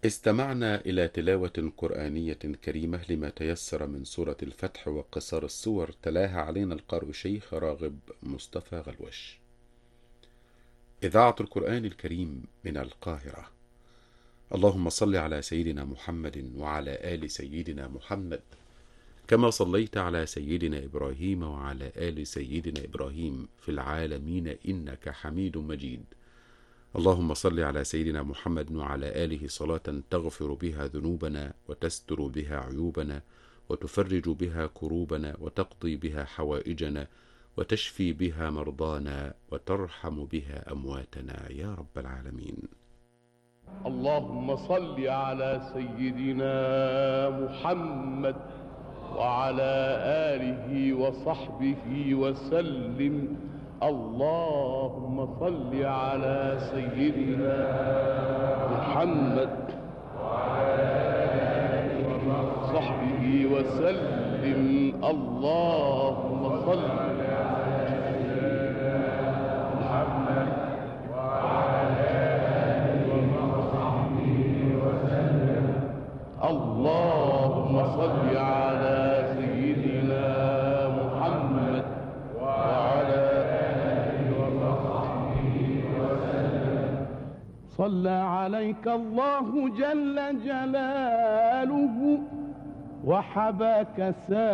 استمعنا إلى تلاوة قرآنية كريمة لما تيسر من سورة الفتح وقصار السور، تلاها علينا القارئ شيخ راغب مصطفى غلوش. إذاعة القرآن الكريم من القاهرة. اللهم صل على سيدنا محمد وعلى آل سيدنا محمد كما صليت على سيدنا إبراهيم وعلى آل سيدنا إبراهيم في العالمين إنك حميد مجيد. اللهم صل على سيدنا محمد وعلى آله صلاة تغفر بها ذنوبنا وتستر بها عيوبنا وتفرج بها كروبنا وتقضي بها حوائجنا وتشفي بها مرضانا وترحم بها أمواتنا يا رب العالمين. اللهم صل على سيدنا محمد وعلى آله وصحبه وسلم. اللهم صل على سيدنا محمد وعلى آله وصحبه وسلم. اللهم صل على سيدنا محمد وعلى آله وصحبه وسلم. اللهم صل على سيدنا محمد وعلى آله وصحبه وسلم. صلى عليك الله جل جلاله وحباك